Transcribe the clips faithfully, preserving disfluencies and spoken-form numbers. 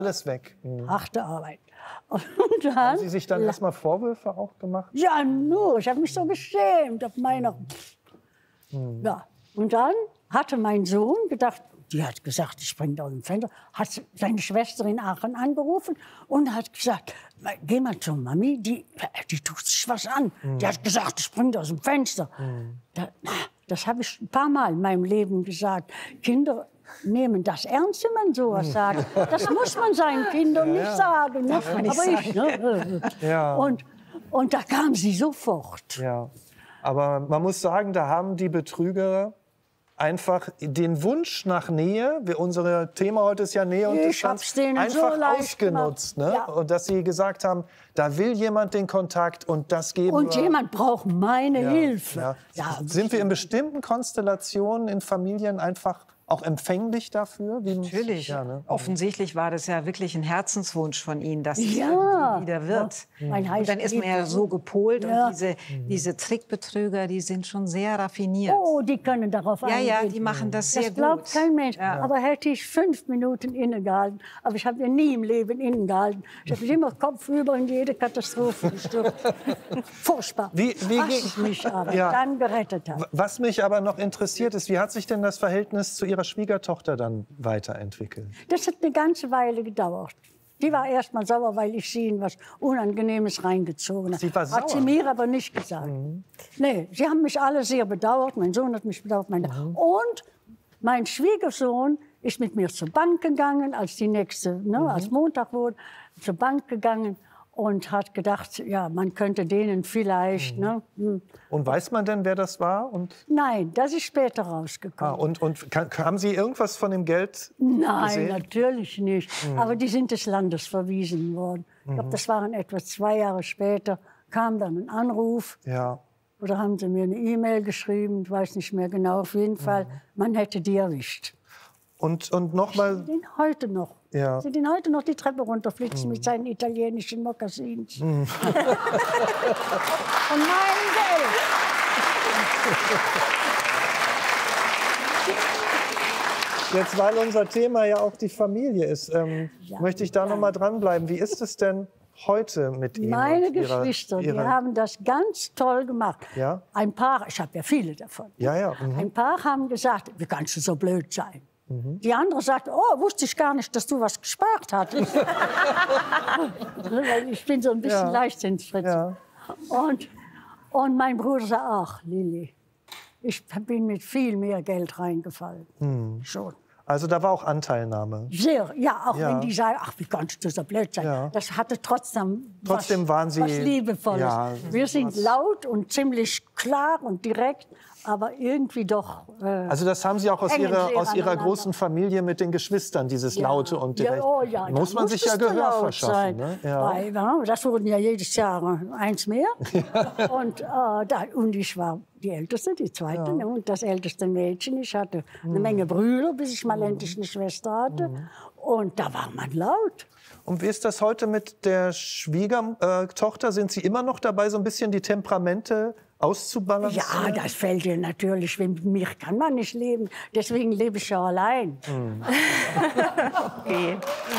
Alles weg. Mhm. Harte Arbeit. Und dann, Haben Sie sich dann erstmal Vorwürfe auch gemacht? Ja, nur. Ich habe mich so geschämt auf meiner... Hm. Ja. Und dann hatte mein Sohn gedacht, die hat gesagt, ich springe aus dem Fenster, hat seine Schwester in Aachen angerufen und hat gesagt, geh mal zur Mami, die, die tut sich was an. Hm. Die hat gesagt, ich springe aus dem Fenster. Hm. Da, das habe ich ein paar Mal in meinem Leben gesagt. Kinder nehmen das ernst, wenn man sowas sagt. Das muss man seinen Kindern ja, nicht sagen. Ne? Darf man nicht Aber sagen. ich, ne? Ja. Und, und da kam sie sofort. Ja. Aber man muss sagen, da haben die Betrüger einfach den Wunsch nach Nähe, wir, unser Thema heute ist ja Nähe und Distanz, einfach so ausgenutzt. Ne? Ja. Und dass sie gesagt haben, da will jemand den Kontakt und das geben Und wir. jemand braucht meine ja. Hilfe. Ja. Ja. Sind wir in bestimmten Konstellationen in Familien einfach auch empfänglich dafür? Wie Natürlich. Ja, ne? Offensichtlich war das ja wirklich ein Herzenswunsch von Ihnen, dass es Ja. irgendwie wieder wird. Ja. Und dann ist man ja so gepolt. Ja. Und diese, diese Trickbetrüger, die sind schon sehr raffiniert. Oh, die können darauf ja, eingehen. ja, die machen das sehr Das glaubt gut. kein Mensch. Ja. Aber hätte ich fünf Minuten innegehalten, aber ich habe mir nie im Leben innegehalten. Ich habe mich immer kopfüber in jede Katastrophe gestürzt. Furchtbar. Wie, wie Was ging- mich aber Ja. dann gerettet hat. Was mich aber noch interessiert ist, wie hat sich denn das Verhältnis zu Ihrer Schwiegertochter dann weiterentwickelt? Das hat eine ganze Weile gedauert. Die war erst mal sauer, weil ich sie in was Unangenehmes reingezogen habe. Sie war Hat sie sauer? mir aber nicht gesagt. Mhm. Nee, sie haben mich alle sehr bedauert. Mein Sohn hat mich bedauert. Meine mhm. Und mein Schwiegersohn ist mit mir zur Bank gegangen, als die nächste, ne, mhm. als Montag wurde, zur Bank gegangen und hat gedacht, ja, man könnte denen vielleicht. Mhm. Ne, hm. Und weiß man denn, wer das war? Und, Nein, das ist später ah, rausgekommen. und, und kann, haben Sie irgendwas von dem Geld Nein, gesehen? natürlich nicht. Mhm. Aber die sind des Landes verwiesen worden. Ich glaube, das waren etwa zwei Jahre später, kam dann ein Anruf. Ja. Oder haben sie mir eine E-Mail geschrieben, ich weiß nicht mehr genau. Auf jeden Fall, man hätte die erwischt. Und, und noch mal, Sie den heute noch. Ja. Sie den heute noch die Treppe runterflitzen mit seinen italienischen Mokassins. Mhm. Von meinem Geld. jetzt, weil unser Thema ja auch die Familie ist, ähm, Ja. möchte ich da noch mal dranbleiben. Wie ist es denn heute mit Ihnen? Meine und Ihrer- Geschwister, die Ihrer- haben das ganz toll gemacht. Ja? Ein paar, ich habe ja viele davon. Ja, ja. Mhm. Ein paar haben gesagt, wie kannst du so blöd sein? Die andere sagt, oh, wusste ich gar nicht, dass du was gespart hattest. Weil ich bin so ein bisschen Ja. Leichtsinnsfritz. Ja. Und, und mein Bruder sagt, ach, Lili, ich bin mit viel mehr Geld reingefallen. Schon. Also da war auch Anteilnahme. Sehr, ja, auch Ja. wenn die sagen, ach, wie kannst du so blöd sein? Ja. Das hatte trotzdem, Trotzdem was, waren Sie- was Liebevolles. Ja, Wir sind was- laut und ziemlich klar und direkt, aber irgendwie doch... Äh, Also das haben Sie auch aus hängen Ihrer, sehr aus Ihrer aneinander. großen Familie mit den Geschwistern, dieses Ja. Laute und Ja, direkt. oh ja, Muss da man sich ja musstest du Gehör laut verschaffen. sein. Ne? Ja. Weil, ja, das wurden ja jedes Jahr eins mehr. Und, äh, da, und ich war die Älteste, die Zweite, Ja. ne, und das älteste Mädchen. Ich hatte eine Menge Brüder, bis ich mal endlich eine Schwester hatte. Und da war man laut. Und wie ist das heute mit der Schwiegertochter? Sind Sie immer noch dabei, so ein bisschen die Temperamente auszubalancieren? Ja, das fällt dir natürlich. Mit mir kann man nicht leben. Deswegen lebe ich ja allein. Okay.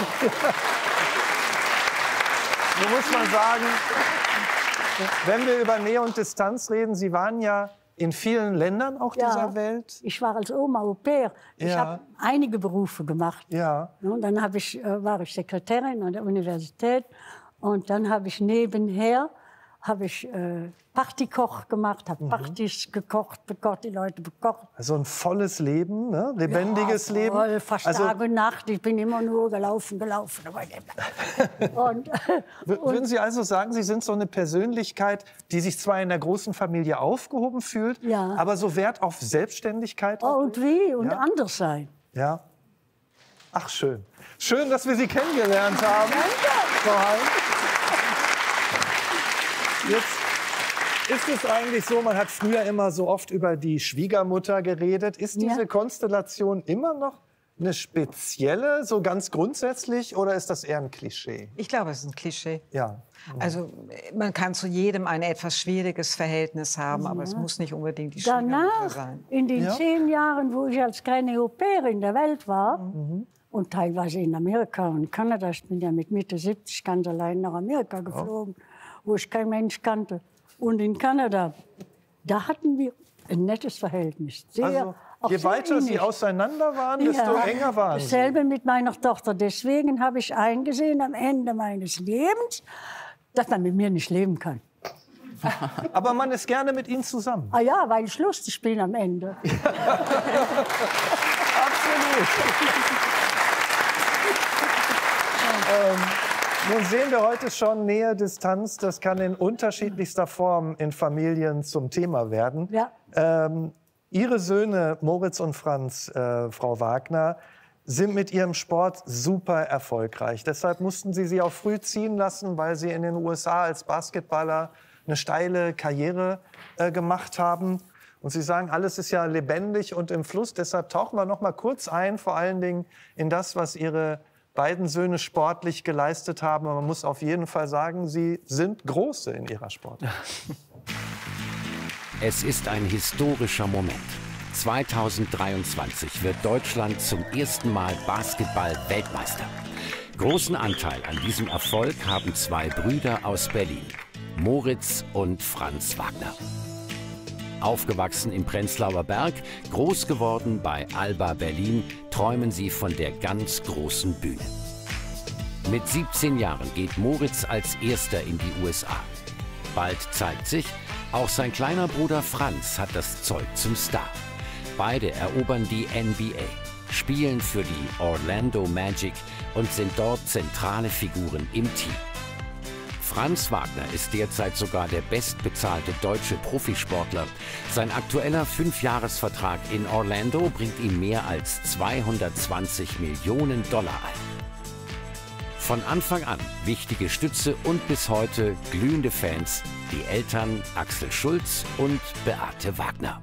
So muss man sagen, wenn wir über Nähe und Distanz reden, Sie waren ja in vielen Ländern auch Ja. dieser Welt. Ich war als Oma Au pair. Ich Ja. habe einige Berufe gemacht. Ja. Und dann hab ich, äh, war ich Sekretärin an der Universität. Und dann habe ich nebenher habe ich äh, Partykoch gemacht, habe Partys gekocht, bekocht, die Leute bekocht. Also ein volles Leben, ne? Lebendiges Ja, Leben. voll, fast Also Tag und Nacht. Ich bin immer nur gelaufen, gelaufen. und, w- würden Sie also sagen, Sie sind so eine Persönlichkeit, die sich zwar in der großen Familie aufgehoben fühlt, Ja. aber so Wert auf Selbstständigkeit auch oh, und wie? Und Ja. anders sein. Ja. Ach, schön. Schön, dass wir Sie kennengelernt haben. Frau Hein. Jetzt ist es eigentlich so, man hat früher immer so oft über die Schwiegermutter geredet. Ist diese Ja. Konstellation immer noch eine spezielle, so ganz grundsätzlich, oder ist das eher ein Klischee? Ich glaube, es ist ein Klischee. Ja. Also man kann zu jedem ein etwas schwieriges Verhältnis haben, aber es muss nicht unbedingt die Schwiegermutter Danach, sein. in den Ja. zehn Jahren, wo ich als kleine Au pair in der Welt war, Und teilweise in Amerika und Kanada. Ich bin ja mit Mitte siebzig ganz allein nach Amerika geflogen, oh. wo ich kein Mensch kannte. Und in Kanada, da hatten wir ein nettes Verhältnis. Sehr, also, je weiter ähnlich. Sie auseinander waren, desto ja, enger waren Sie. Dasselbe mit meiner Tochter. Deswegen habe ich eingesehen am Ende meines Lebens, dass man mit mir nicht leben kann. Aber man ist gerne mit Ihnen zusammen. Ah ja, weil ich lustig bin am Ende. Absolut. ähm, nun sehen wir heute schon Nähe, Distanz. Das kann in unterschiedlichster Form in Familien zum Thema werden. Ja. Ähm, Ihre Söhne Moritz und Franz, äh, Frau Wagner, sind mit ihrem Sport super erfolgreich. Deshalb mussten Sie sie auch früh ziehen lassen, weil Sie in den U S A als Basketballer eine steile Karriere äh, gemacht haben. Und Sie sagen, alles ist ja lebendig und im Fluss. Deshalb tauchen wir noch mal kurz ein, vor allen Dingen in das, was Ihre beiden Söhne sportlich geleistet haben. Aber man muss auf jeden Fall sagen, Sie sind Große in Ihrer Sportart. Es ist ein historischer Moment. zweitausenddreiundzwanzig wird Deutschland zum ersten Mal Basketball-Weltmeister. Großen Anteil an diesem Erfolg haben zwei Brüder aus Berlin, Moritz und Franz Wagner. Aufgewachsen im Prenzlauer Berg, groß geworden bei Alba Berlin, träumen sie von der ganz großen Bühne. Mit siebzehn Jahren geht Moritz als Erster in die U S A. Bald zeigt sich, auch sein kleiner Bruder Franz hat das Zeug zum Star. Beide erobern die N B A, spielen für die Orlando Magic und sind dort zentrale Figuren im Team. Franz Wagner ist derzeit sogar der bestbezahlte deutsche Profisportler. Sein aktueller Fünfjahresvertrag in Orlando bringt ihm mehr als zweihundertzwanzig Millionen Dollar ein. Von Anfang an wichtige Stütze und bis heute glühende Fans, die Eltern Axel Schulz und Beate Wagner.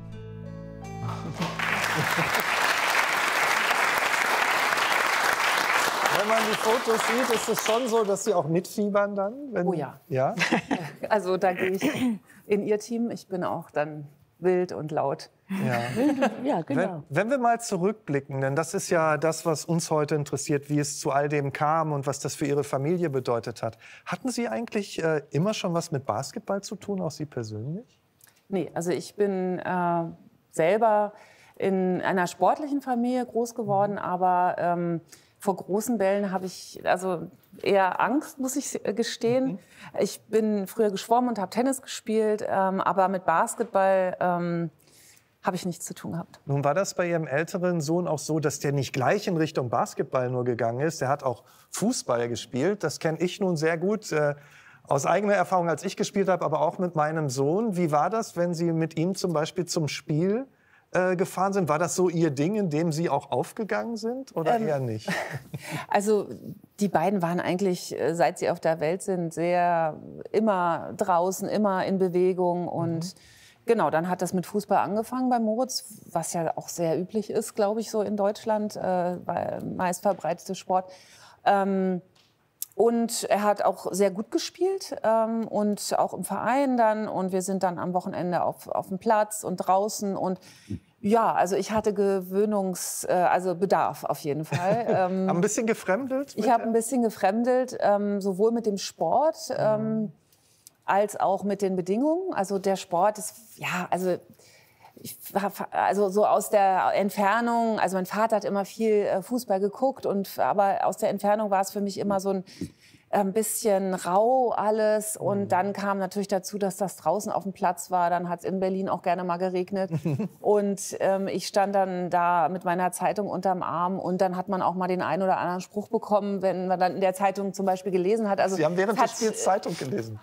Wenn man die Fotos sieht, ist es schon so, dass Sie auch mitfiebern dann? Wenn, oh ja. ja. Also da gehe ich in Ihr Team. Ich bin auch dann wild und laut. Ja, ja genau. Wenn, wenn wir mal zurückblicken, denn das ist ja das, was uns heute interessiert, wie es zu all dem kam und was das für Ihre Familie bedeutet hat. Hatten Sie eigentlich äh, immer schon was mit Basketball zu tun, auch Sie persönlich? Nee, also ich bin äh, selber in einer sportlichen Familie groß geworden, mhm. aber ähm, vor großen Bällen habe ich also eher Angst, muss ich gestehen. Mhm. Ich bin früher geschwommen und habe Tennis gespielt, ähm, aber mit Basketball ähm, habe ich nichts zu tun gehabt. Nun war das bei Ihrem älteren Sohn auch so, dass der nicht gleich in Richtung Basketball nur gegangen ist. Der hat auch Fußball gespielt. Das kenne ich nun sehr gut äh, aus eigener Erfahrung, als ich gespielt habe, aber auch mit meinem Sohn. Wie war das, wenn Sie mit ihm zum Beispiel zum Spiel äh, gefahren sind? War das so Ihr Ding, in dem Sie auch aufgegangen sind oder ähm, eher nicht? Also die beiden waren eigentlich, seit sie auf der Welt sind, sehr immer draußen, immer in Bewegung und mhm. Genau, dann hat das mit Fußball angefangen bei Moritz, was ja auch sehr üblich ist, glaube ich, so in Deutschland, äh, meist verbreitete Sport. Ähm, und er hat auch sehr gut gespielt ähm, und auch im Verein dann. Und wir sind dann am Wochenende auf, auf dem Platz und draußen. Und ja, also ich hatte Gewöhnungs-, äh, also Bedarf auf jeden Fall. Ähm, ein bisschen gefremdelt? Ich habe ein bisschen gefremdelt, ähm, sowohl mit dem Sport. Ähm, als auch mit den Bedingungen. Also der Sport ist, ja, also, ich, also so aus der Entfernung, also mein Vater hat immer viel Fußball geguckt, und, aber aus der Entfernung war es für mich immer so ein, ein bisschen rau alles. Und dann kam natürlich dazu, dass das draußen auf dem Platz war. Dann hat es in Berlin auch gerne mal geregnet. Und ähm, ich stand dann da mit meiner Zeitung unterm Arm. Und dann hat man auch mal den einen oder anderen Spruch bekommen, wenn man dann in der Zeitung zum Beispiel gelesen hat. Also, Sie haben während hat, des Spiels Zeitung gelesen.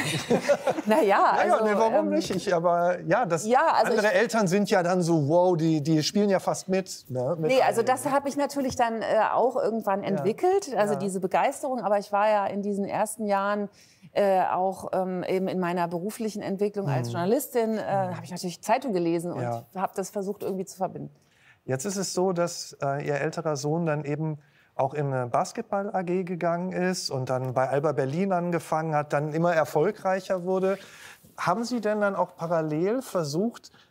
Naja, also, naja, nee, warum ähm, nicht? Ich, aber ja, das, ja also andere ich, Eltern sind ja dann so, wow, die, die spielen ja fast mit. Ne, mit nee, also das habe ich natürlich dann äh, auch irgendwann entwickelt, ja. also ja. diese Begeisterung. Aber ich war ja in diesen ersten Jahren äh, auch ähm, eben in meiner beruflichen Entwicklung mhm. als Journalistin, äh, habe ich natürlich Zeitung gelesen und ja. habe das versucht irgendwie zu verbinden. Jetzt ist es so, dass äh, Ihr älterer Sohn dann eben auch in eine Basketball-A G gegangen ist und dann bei Alba Berlin angefangen hat, dann immer erfolgreicher wurde. Haben Sie denn dann auch parallel versucht,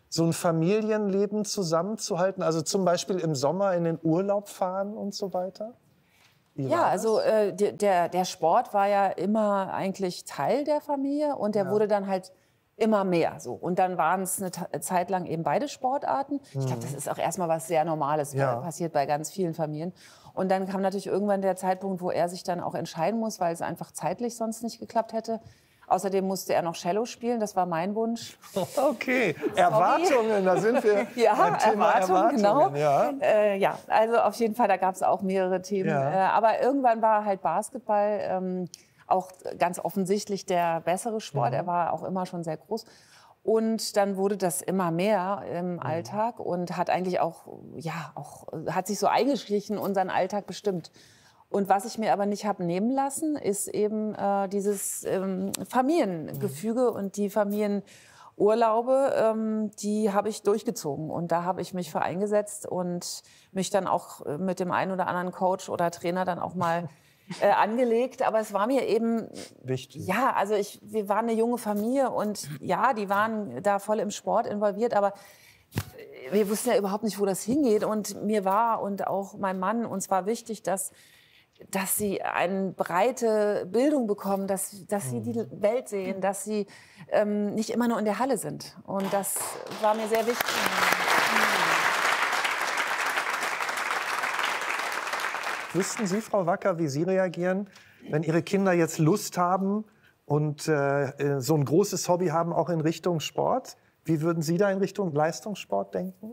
so ein Familienleben zusammenzuhalten? Also zum Beispiel im Sommer in den Urlaub fahren und so weiter? Wie Ja, war das? also äh, der- der, der Sport war ja immer eigentlich Teil der Familie und der Ja. wurde dann halt immer mehr so. Und dann waren es eine Ta- Zeit lang eben beide Sportarten. Ich glaube, das ist auch erstmal was sehr Normales, Ja. weil passiert bei ganz vielen Familien. Und dann kam natürlich irgendwann der Zeitpunkt, wo er sich dann auch entscheiden muss, weil es einfach zeitlich sonst nicht geklappt hätte. Außerdem musste er noch Cello spielen, das war mein Wunsch. Okay, Erwartungen, da sind wir Ja, beim Thema Erwartungen, genau. Erwartungen. Ja. Äh, ja, also auf jeden Fall, da gab es auch mehrere Themen. Ja. Äh, aber irgendwann war halt Basketball ähm, auch ganz offensichtlich der bessere Sport. Mhm. Er war auch immer schon sehr groß. Und dann wurde das immer mehr im Mhm. Alltag und hat eigentlich auch, ja, auch, hat sich so eingeschlichen, unseren Alltag bestimmt. Und was ich mir aber nicht habe nehmen lassen, ist eben äh, dieses ähm, Familiengefüge und die Familienurlaube, ähm, die habe ich durchgezogen. Und da habe ich mich für eingesetzt und mich dann auch äh, mit dem einen oder anderen Coach oder Trainer dann auch mal äh, angelegt. Aber es war mir eben, Wichtig. ja, also ich, wir waren eine junge Familie und ja, die waren da voll im Sport involviert, aber wir wussten ja überhaupt nicht, wo das hingeht. Und mir war und auch meinem Mann, uns war wichtig, dass dass sie eine breite Bildung bekommen, dass, dass sie die Welt sehen, dass sie ähm, nicht immer nur in der Halle sind. Und das war mir sehr wichtig. Wüssten Sie, Frau Wacker, wie Sie reagieren, wenn Ihre Kinder jetzt Lust haben und äh, so ein großes Hobby haben, auch in Richtung Sport? Wie würden Sie da in Richtung Leistungssport denken?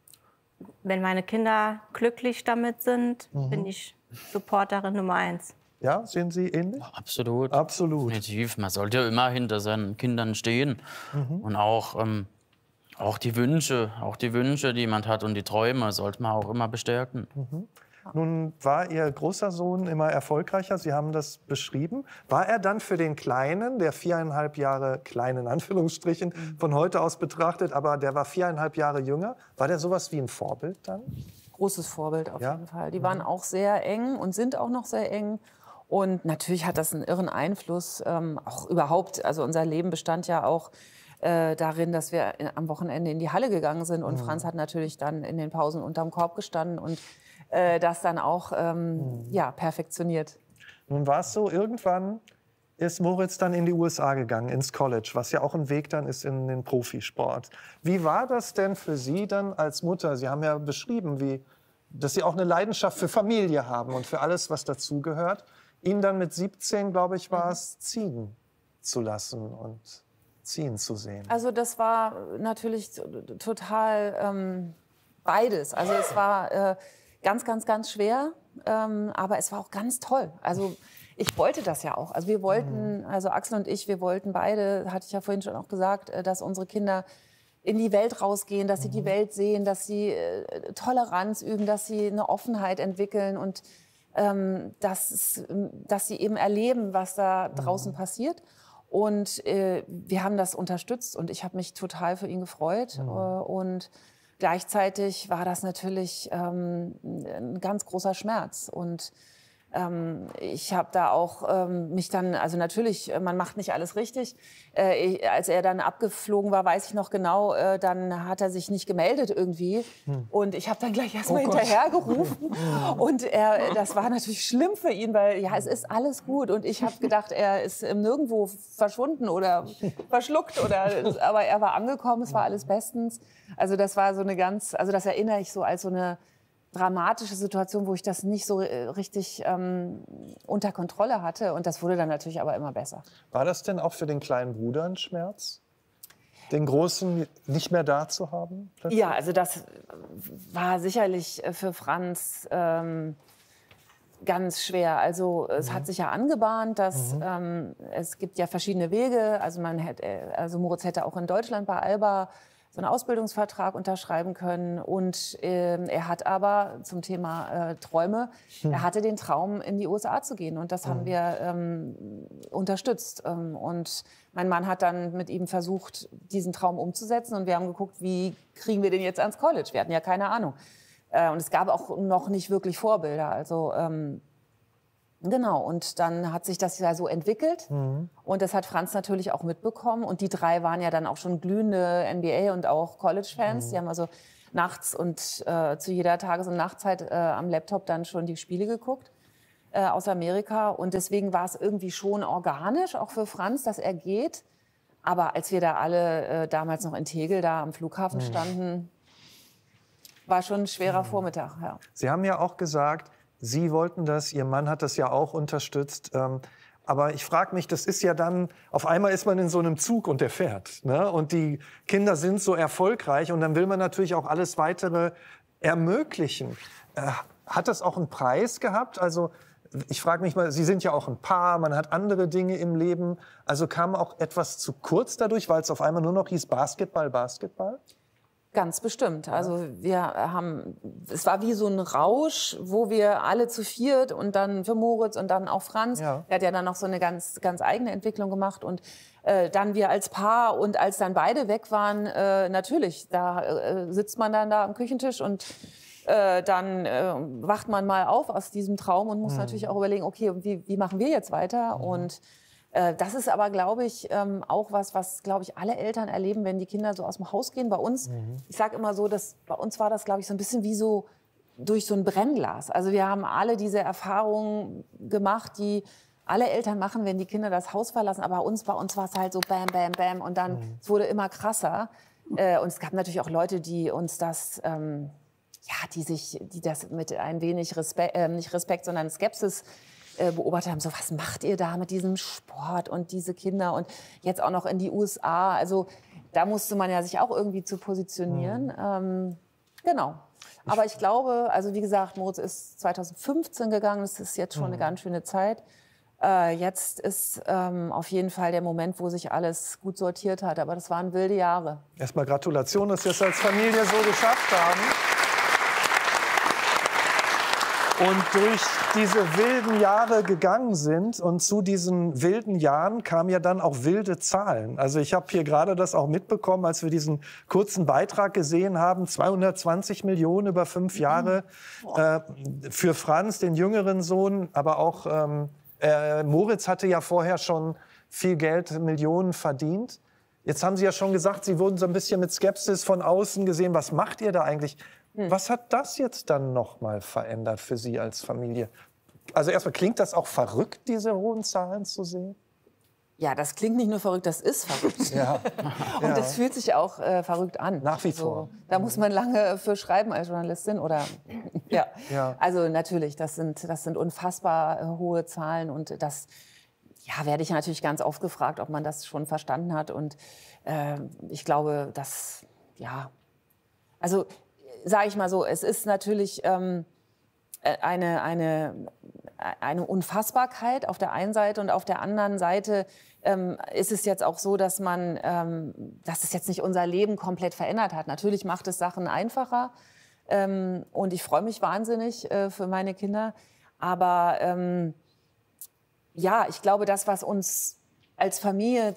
Wenn meine Kinder glücklich damit sind, Mhm. bin ich Supporterin Nummer eins. Ja, sehen Sie ähnlich? Absolut. Absolut. Definitiv. Man sollte ja immer hinter seinen Kindern stehen. Mhm. Und auch, ähm, auch die Wünsche, auch die Wünsche, die man hat und die Träume, sollte man auch immer bestärken. Mhm. Nun war Ihr großer Sohn immer erfolgreicher, Sie haben das beschrieben. War er dann für den Kleinen, der viereinhalb Jahre, klein in Anführungsstrichen, von heute aus betrachtet, aber der war viereinhalb Jahre jünger, war der sowas wie ein Vorbild dann? Großes Vorbild auf Ja? jeden Fall. Die waren auch sehr eng und sind auch noch sehr eng. Und natürlich hat das einen irren Einfluss, ähm, auch überhaupt. Also unser Leben bestand ja auch äh, darin, dass wir in, am Wochenende in die Halle gegangen sind. Und Mhm. Franz hat natürlich dann in den Pausen unterm Korb gestanden und äh, das dann auch ähm, ja, perfektioniert. Nun war es so, irgendwann ist Moritz dann in die U S A gegangen, ins College, was ja auch ein Weg dann ist in den Profisport. Wie war das denn für Sie dann als Mutter? Sie haben ja beschrieben, wie, dass Sie auch eine Leidenschaft für Familie haben und für alles, was dazugehört. Ihn dann mit siebzehn, glaube ich, war es, ziehen zu lassen und ziehen zu sehen. Also das war natürlich total ähm, beides. Also es war äh, ganz, ganz, ganz schwer, ähm, aber es war auch ganz toll. Also ich wollte das ja auch. Also wir wollten, also Axel und ich, wir wollten beide, hatte ich ja vorhin schon auch gesagt, äh, dass unsere Kinder in die Welt rausgehen, dass sie die Welt sehen, dass sie äh, Toleranz üben, dass sie eine Offenheit entwickeln und ähm, dass, es, dass sie eben erleben, was da draußen passiert. Und äh, wir haben das unterstützt und ich habe mich total für ihn gefreut. Mhm. Äh, und gleichzeitig war das natürlich ähm, ein ganz großer Schmerz. Und ähm, ich habe da auch ähm, mich dann, also natürlich, man macht nicht alles richtig. Äh, ich, als er dann abgeflogen war, weiß ich noch genau, äh, dann hat er sich nicht gemeldet irgendwie. Hm. Und ich habe dann gleich erstmal Oh Gott. hinterhergerufen. Und er, das war natürlich schlimm für ihn, weil ja, es ist alles gut. Und ich habe gedacht, er ist nirgendwo verschwunden oder verschluckt. Oder, aber er war angekommen, es war alles bestens. Also das war so eine ganz, also das erinnere ich so als so eine dramatische Situation, wo ich das nicht so äh, richtig ähm, unter Kontrolle hatte. Und das wurde dann natürlich aber immer besser. War das denn auch für den kleinen Bruder ein Schmerz, den Großen nicht mehr da zu haben? plötzlich? Ja, also das war sicherlich für Franz ähm, ganz schwer. Also es Mhm. hat sich ja angebahnt, dass Mhm. ähm, es gibt ja verschiedene Wege. Also man hätte, also Moritz hätte auch in Deutschland bei Alba so einen Ausbildungsvertrag unterschreiben können. Und ähm, er hat aber zum Thema äh, Träume, Hm. er hatte den Traum, in die U S A zu gehen. Und das haben Mhm. wir ähm, unterstützt. Ähm, und mein Mann hat dann mit ihm versucht, diesen Traum umzusetzen. Und wir haben geguckt, wie kriegen wir den jetzt ans College? Wir hatten ja keine Ahnung. Äh, und es gab auch noch nicht wirklich Vorbilder. Also ähm, Genau, und dann hat sich das ja so entwickelt. Mhm. Und das hat Franz natürlich auch mitbekommen. Und die drei waren ja dann auch schon glühende N B A- und auch College-Fans. Mhm. Die haben also nachts und äh, zu jeder Tages- und Nachtzeit äh, am Laptop dann schon die Spiele geguckt äh, aus Amerika. Und deswegen war es irgendwie schon organisch, auch für Franz, dass er geht. Aber als wir da alle äh, damals noch in Tegel da am Flughafen mhm. standen, war schon ein schwerer mhm. Vormittag. Ja. Sie haben ja auch gesagt, Sie wollten das, Ihr Mann hat das ja auch unterstützt. Ähm, aber ich frage mich, das ist ja dann, auf einmal ist man in so einem Zug und der fährt. Ne? Und die Kinder sind so erfolgreich und dann will man natürlich auch alles Weitere ermöglichen. Äh, hat das auch einen Preis gehabt? Also ich frage mich mal, Sie sind ja auch ein Paar, man hat andere Dinge im Leben. Also kam auch etwas zu kurz dadurch, weil es auf einmal nur noch hieß Basketball, Basketball? Ganz bestimmt. Also wir haben, es war wie so ein Rausch, wo wir alle zu viert und dann für Moritz und dann auch Franz, ja. der hat ja dann noch so eine ganz, ganz eigene Entwicklung gemacht und äh, dann wir als Paar und als dann beide weg waren, äh, natürlich, da äh, sitzt man dann da am Küchentisch und äh, dann äh, wacht man mal auf aus diesem Traum und muss mhm. natürlich auch überlegen, okay, wie, wie machen wir jetzt weiter? Mhm. Und das ist aber, glaube ich, auch was, was, glaube ich, alle Eltern erleben, wenn die Kinder so aus dem Haus gehen. Bei uns, mhm. ich sage immer so, dass, bei uns war das, glaube ich, so ein bisschen wie so durch so ein Brennglas. Also wir haben alle diese Erfahrungen gemacht, die alle Eltern machen, wenn die Kinder das Haus verlassen. Aber bei uns, bei uns war es halt so bam, bam, bam. Und dann mhm. es wurde immer krasser. Und es gab natürlich auch Leute, die uns das, ähm, ja, die sich, die das mit ein wenig Respekt, äh, nicht Respekt, sondern Skepsis beobachtet haben, so was macht ihr da mit diesem Sport und diese Kinder und jetzt auch noch in die U S A. Also da musste man ja sich auch irgendwie zu positionieren. Mhm. Ähm, genau. Aber ich glaube, also wie gesagt, Moritz ist zweitausendfünfzehn gegangen, das ist jetzt schon mhm. eine ganz schöne Zeit. Äh, jetzt ist ähm, auf jeden Fall der Moment, wo sich alles gut sortiert hat. Aber das waren wilde Jahre. Erstmal Gratulation, dass Sie es als Familie so geschafft haben. Und durch diese wilden Jahre gegangen sind und zu diesen wilden Jahren kamen ja dann auch wilde Zahlen. Also ich habe hier gerade das auch mitbekommen, als wir diesen kurzen Beitrag gesehen haben, zweihundertzwanzig Millionen über fünf Jahre äh, für Franz, den jüngeren Sohn, aber auch ähm, äh, Moritz hatte ja vorher schon viel Geld, Millionen verdient. Jetzt haben Sie ja schon gesagt, Sie wurden so ein bisschen mit Skepsis von außen gesehen. Was macht ihr da eigentlich? Was hat das jetzt dann noch mal verändert für Sie als Familie? Also erstmal, klingt das auch verrückt, diese hohen Zahlen zu sehen? Ja, das klingt nicht nur verrückt, das ist verrückt. Ja. Und das fühlt sich auch äh, verrückt an. Nach wie vor. So, da muss man lange für schreiben als Journalistin. Oder, ja. ja. Also natürlich, das sind, das sind unfassbar äh, hohe Zahlen. Und das ja, werde ich natürlich ganz oft gefragt, ob man das schon verstanden hat. Und äh, ich glaube, dass, ja, also sage ich mal so, es ist natürlich ähm, eine, eine, eine Unfassbarkeit auf der einen Seite und auf der anderen Seite ähm, ist es jetzt auch so, dass man, ähm, dass es jetzt nicht unser Leben komplett verändert hat. Natürlich macht es Sachen einfacher ähm, und ich freue mich wahnsinnig äh, für meine Kinder. Aber ähm, ja, ich glaube, das, was uns als Familie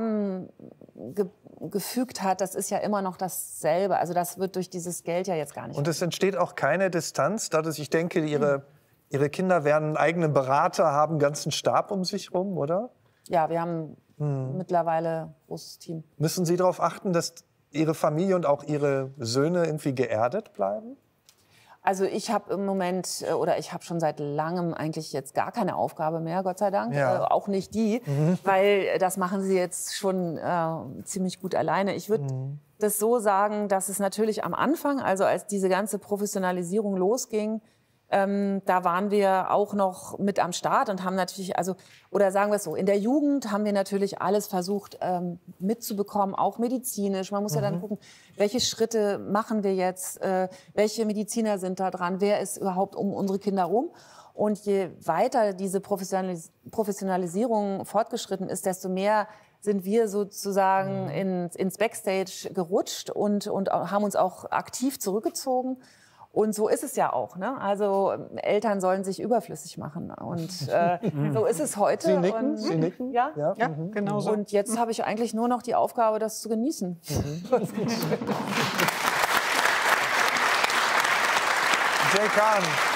zusammengefügt hat, das ist ja immer noch dasselbe. Also das wird durch dieses Geld ja jetzt gar nicht. Und es entsteht auch keine Distanz, dadurch, ich denke, ihre, ihre Kinder werden einen eigenen Berater haben, einen ganzen Stab um sich rum, oder? Ja, wir haben hm. mittlerweile ein großes Team. Müssen Sie darauf achten, dass Ihre Familie und auch Ihre Söhne irgendwie geerdet bleiben? Also ich habe im Moment, oder ich habe schon seit langem eigentlich jetzt gar keine Aufgabe mehr, Gott sei Dank. Ja. Äh, auch nicht die, mhm. weil das machen sie jetzt schon äh, ziemlich gut alleine. Ich würde mhm. das so sagen, dass es natürlich am Anfang, also als diese ganze Professionalisierung losging, Ähm, da waren wir auch noch mit am Start und haben natürlich, also, oder sagen wir es so, in der Jugend haben wir natürlich alles versucht ähm, mitzubekommen, auch medizinisch. Man muss mhm. ja dann gucken, welche Schritte machen wir jetzt, äh, welche Mediziner sind da dran, wer ist überhaupt um unsere Kinder rum. Und je weiter diese Professionalis- Professionalisierung fortgeschritten ist, desto mehr sind wir sozusagen mhm. in, ins Backstage gerutscht und, und haben uns auch aktiv zurückgezogen. Und so ist es ja auch, ne? Also Eltern sollen sich überflüssig machen und äh, so ist es heute. Sie nicken, und, Sie nicken? Ja, ja, ja mhm. genau so. Und jetzt habe ich eigentlich nur noch die Aufgabe, das zu genießen. Mhm. Jay Kahn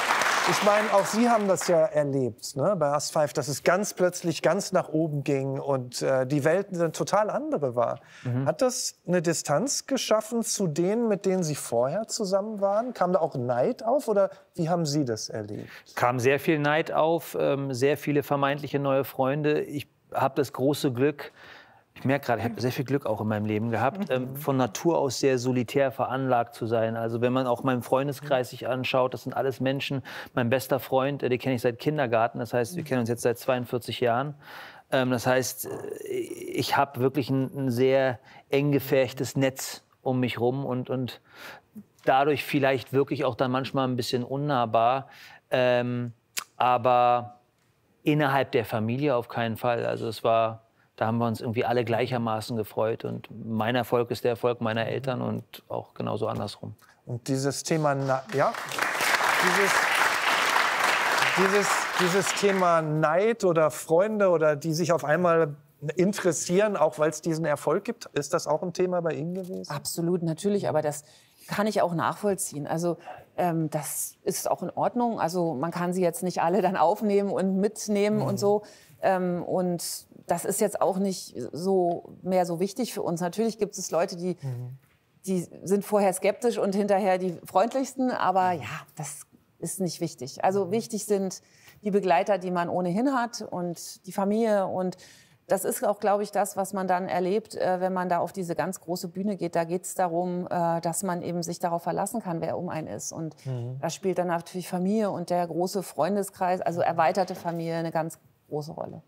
Ich meine, auch Sie haben das ja erlebt, ne, bei Us five, dass es ganz plötzlich ganz nach oben ging und äh, die Welt eine total andere war. Mhm. Hat das eine Distanz geschaffen zu denen, mit denen Sie vorher zusammen waren? Kam da auch Neid auf oder wie haben Sie das erlebt? Kam sehr viel Neid auf, ähm, sehr viele vermeintliche neue Freunde. Ich habe das große Glück, ich merke gerade, ich habe sehr viel Glück auch in meinem Leben gehabt, ähm, von Natur aus sehr solitär veranlagt zu sein. Also wenn man auch meinen Freundeskreis sich anschaut, das sind alles Menschen. Mein bester Freund, äh, den kenne ich seit Kindergarten, das heißt, wir kennen uns jetzt seit zweiundvierzig Jahren. Ähm, das heißt, ich habe wirklich ein, ein sehr eng gefärchtes Netz um mich rum und, und dadurch vielleicht wirklich auch dann manchmal ein bisschen unnahbar. Ähm, aber innerhalb der Familie auf keinen Fall. Also es war... Da haben wir uns irgendwie alle gleichermaßen gefreut. Und mein Erfolg ist der Erfolg meiner Eltern und auch genauso andersrum. Und dieses Thema, ja, dieses, dieses, dieses Thema Neid oder Freunde oder die sich auf einmal interessieren, auch weil es diesen Erfolg gibt, ist das auch ein Thema bei Ihnen gewesen? Absolut, natürlich, aber das kann ich auch nachvollziehen. Also ähm, das ist auch in Ordnung. Also man kann sie jetzt nicht alle dann aufnehmen und mitnehmen mhm. und so. Ähm, und das ist jetzt auch nicht so mehr so wichtig für uns. Natürlich gibt es Leute, die, mhm. die sind vorher skeptisch und hinterher die freundlichsten. Aber ja, das ist nicht wichtig. Also wichtig sind die Begleiter, die man ohnehin hat und die Familie. Und das ist auch, glaube ich, das, was man dann erlebt, äh, wenn man da auf diese ganz große Bühne geht. Da geht es darum, äh, dass man eben sich darauf verlassen kann, wer um einen ist. Und mhm. da spielt dann natürlich Familie und der große Freundeskreis, also erweiterte Familie, eine ganz große Rolle.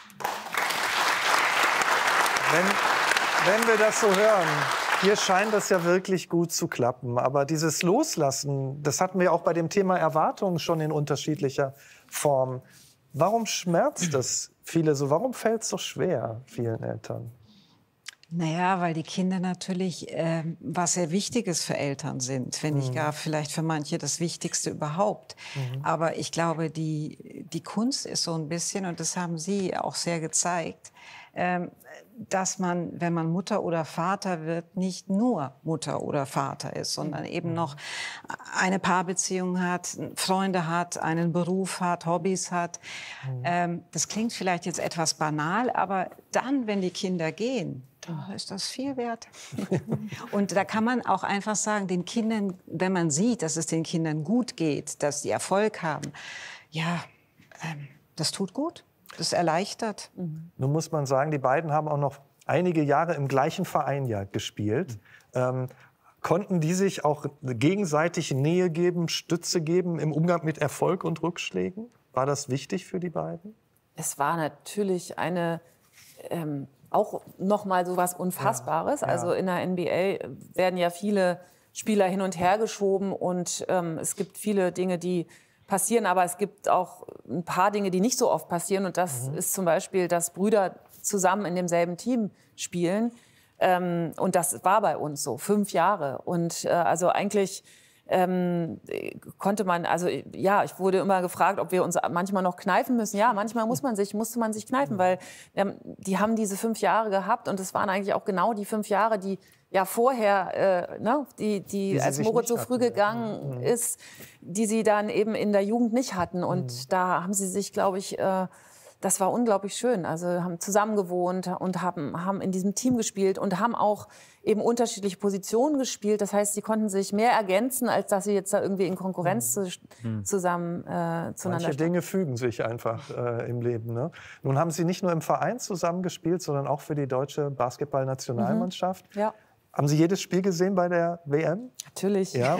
Wenn, wenn wir das so hören, hier scheint das ja wirklich gut zu klappen. Aber dieses Loslassen, das hatten wir auch bei dem Thema Erwartungen schon in unterschiedlicher Form. Warum schmerzt das viele so? Warum fällt es so schwer vielen Eltern? Naja, weil die Kinder natürlich äh, was sehr Wichtiges für Eltern sind, wenn nicht gar vielleicht für manche das Wichtigste überhaupt. Mhm. Aber ich glaube, die, die Kunst ist so ein bisschen, und das haben Sie auch sehr gezeigt, ähm, dass man, wenn man Mutter oder Vater wird, nicht nur Mutter oder Vater ist, sondern eben noch eine Paarbeziehung hat, Freunde hat, einen Beruf hat, Hobbys hat. Mhm. Ähm, das klingt vielleicht jetzt etwas banal, aber dann, wenn die Kinder gehen, da ist das viel wert. Und da kann man auch einfach sagen, den Kindern, wenn man sieht, dass es den Kindern gut geht, dass die Erfolg haben, ja, ähm, das tut gut. Das erleichtert. Mhm. Nun muss man sagen, die beiden haben auch noch einige Jahre im gleichen Verein ja gespielt. Mhm. Ähm, konnten die sich auch gegenseitig Nähe geben, Stütze geben im Umgang mit Erfolg und Rückschlägen? War das wichtig für die beiden? Es war natürlich eine, ähm, auch noch mal so was Unfassbares. Ja, ja. Also in der N B A werden ja viele Spieler hin und her geschoben und ähm, es gibt viele Dinge, die passieren, aber es gibt auch ein paar Dinge, die nicht so oft passieren. Und das mhm. ist zum Beispiel, dass Brüder zusammen in demselben Team spielen. Ähm, und das war bei uns so, fünf Jahre. Und äh, also eigentlich ähm, konnte man, also ja, ich wurde immer gefragt, ob wir uns manchmal noch kneifen müssen. Ja, manchmal muss man sich, musste man sich kneifen, weil ähm, die haben diese fünf Jahre gehabt. Und es waren eigentlich auch genau die fünf Jahre, die ja vorher, äh, ne, die, die, die als Moritz so früh hatten, gegangen ja. ist, die sie dann eben in der Jugend nicht hatten. Und mhm. da haben sie sich, glaube ich, äh, das war unglaublich schön. Also haben zusammen gewohnt und haben, haben in diesem Team gespielt und haben auch eben unterschiedliche Positionen gespielt. Das heißt, sie konnten sich mehr ergänzen, als dass sie jetzt da irgendwie in Konkurrenz zu, mhm. zusammen äh, zueinander Manche standen. Dinge fügen sich einfach äh, im Leben. Ne? Nun haben Sie nicht nur im Verein zusammengespielt, sondern auch für die deutsche Basketballnationalmannschaft. Mhm. Ja. Haben Sie jedes Spiel gesehen bei der W M? Natürlich. Ja.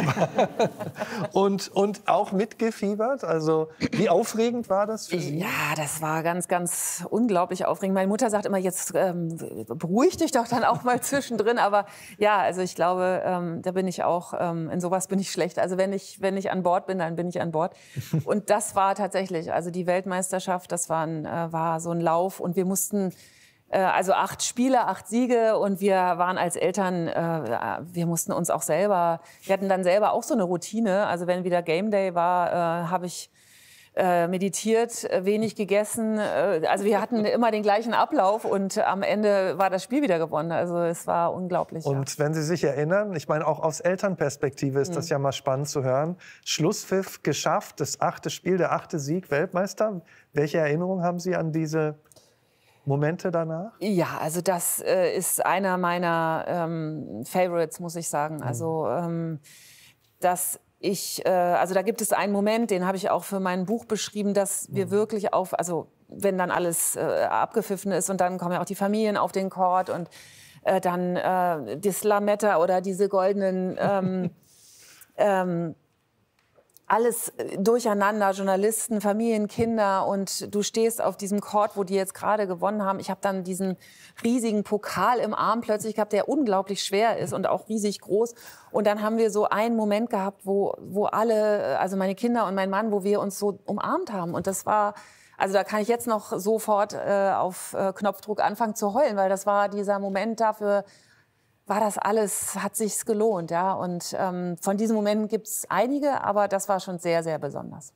und, und auch mitgefiebert? Also wie aufregend war das für Sie? Ja, das war ganz, ganz unglaublich aufregend. Meine Mutter sagt immer, jetzt ähm, beruhig dich doch dann auch mal zwischendrin. Aber ja, also ich glaube, ähm, da bin ich auch, ähm, in sowas bin ich schlecht. Also wenn ich, wenn ich an Bord bin, dann bin ich an Bord. Und das war tatsächlich, also die Weltmeisterschaft, das war, ein, äh, war so ein Lauf. Und wir mussten... Also acht Spiele, acht Siege und wir waren als Eltern, äh, wir mussten uns auch selber, wir hatten dann selber auch so eine Routine. Also wenn wieder Game Day war, äh, habe ich äh, meditiert, äh, wenig gegessen. Äh, also wir hatten immer den gleichen Ablauf und am Ende war das Spiel wieder gewonnen. Also es war unglaublich. Und ja. wenn Sie sich erinnern, ich meine, auch aus Elternperspektive ist mhm. das ja mal spannend zu hören. Schlusspfiff geschafft, das achte Spiel, der achte Sieg, Weltmeister. Welche Erinnerung haben Sie an diese Momente danach? Ja, also das äh, ist einer meiner ähm, Favorites, muss ich sagen. Also ähm, dass ich, äh, also da gibt es einen Moment, den habe ich auch für mein Buch beschrieben, dass wir wirklich auf, also wenn dann alles äh, abgepfiffen ist und dann kommen ja auch die Familien auf den Court und äh, dann äh, das Lametta oder diese goldenen ähm, ähm, alles durcheinander, Journalisten, Familien, Kinder und du stehst auf diesem Court, wo die jetzt gerade gewonnen haben. Ich habe dann diesen riesigen Pokal im Arm plötzlich gehabt, der unglaublich schwer ist und auch riesig groß. Und dann haben wir so einen Moment gehabt, wo, wo alle, also meine Kinder und mein Mann, wo wir uns so umarmt haben. Und das war, also da kann ich jetzt noch sofort äh, auf äh, Knopfdruck anfangen zu heulen, weil das war dieser Moment dafür, war das alles, hat sich's gelohnt, ja. Und ähm, von diesen Momenten gibt es einige, aber das war schon sehr, sehr besonders.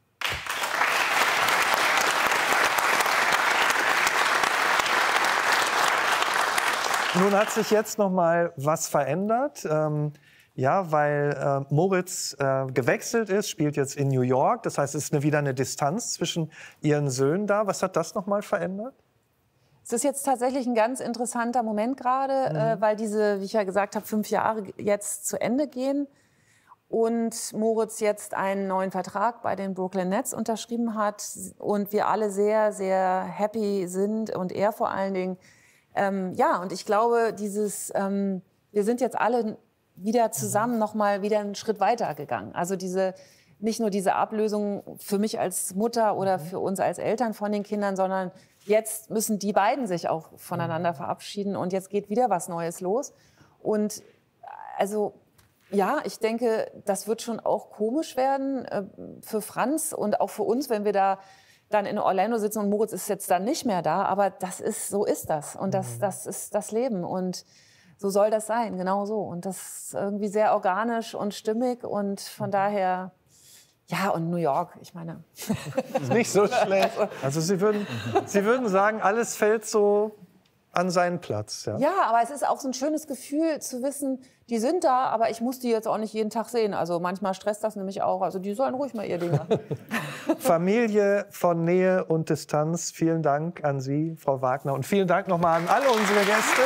Nun hat sich jetzt noch mal was verändert, ähm, ja, weil äh, Moritz äh, gewechselt ist, spielt jetzt in New York. Das heißt, es ist eine, wieder eine Distanz zwischen Ihren Söhnen da. Was hat das noch mal verändert? Es ist jetzt tatsächlich ein ganz interessanter Moment gerade, mhm. äh, weil diese, wie ich ja gesagt habe, fünf Jahre jetzt zu Ende gehen und Moritz jetzt einen neuen Vertrag bei den Brooklyn Nets unterschrieben hat und wir alle sehr, sehr happy sind und er vor allen Dingen. Ähm, ja, und ich glaube, dieses, ähm, wir sind jetzt alle wieder zusammen noch mal wieder einen Schritt weiter gegangen. Also diese, nicht nur diese Ablösung für mich als Mutter oder für uns als Eltern von den Kindern, sondern jetzt müssen die beiden sich auch voneinander verabschieden und jetzt geht wieder was Neues los. Und also ja, ich denke, das wird schon auch komisch werden äh, für Franz und auch für uns, wenn wir da dann in Orlando sitzen und Moritz ist jetzt dann nicht mehr da. Aber das ist, so ist das und das, das ist das Leben und so soll das sein, genau so. Und das ist irgendwie sehr organisch und stimmig und von daher. Ja, und New York, ich meine. Ist nicht so schlecht. Also Sie würden, Sie würden sagen, alles fällt so an seinen Platz. Ja? Ja, aber es ist auch so ein schönes Gefühl zu wissen, die sind da, aber ich muss die jetzt auch nicht jeden Tag sehen. Also manchmal stresst das nämlich auch. Also die sollen ruhig mal ihr Ding machen. Familie von Nähe und Distanz. Vielen Dank an Sie, Frau Wagner. Und vielen Dank nochmal an alle unsere Gäste.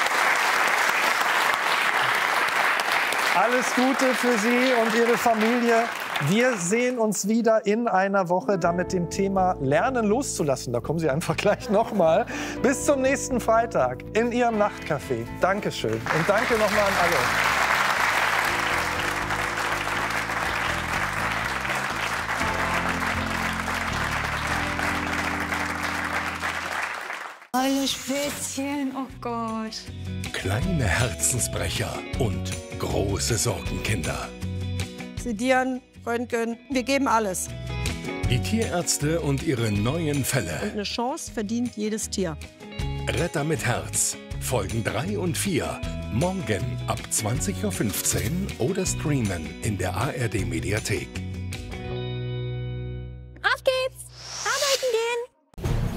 Alles Gute für Sie und Ihre Familie. Wir sehen uns wieder in einer Woche, dann mit dem Thema Lernen loszulassen. Da kommen Sie einfach gleich nochmal. Bis zum nächsten Freitag in Ihrem Nachtcafé. Dankeschön und danke nochmal an alle. Hallo Spätzchen, oh Gott. Kleine Herzensbrecher und große Sorgenkinder. Sedieren, Röntgen, wir geben alles. Die Tierärzte und ihre neuen Fälle. Und eine Chance verdient jedes Tier. Retter mit Herz, Folgen drei und vier. Morgen ab zwanzig Uhr fünfzehn oder streamen in der A R D Mediathek.